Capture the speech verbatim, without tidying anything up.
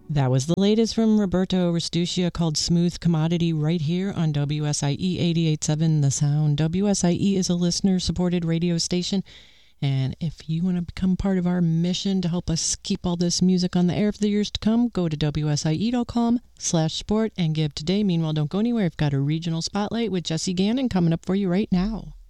That was the latest from Roberto Restuccia called Smooth Commodity right here on W S I E eighty-eight point seven The Sound. W S I E is a listener-supported radio station, and if you want to become part of our mission to help us keep all this music on the air for the years to come, go to W S I E dot com slash sport and give today. Meanwhile, don't go anywhere. I've got a regional spotlight with Jesse Gannon coming up for you right now.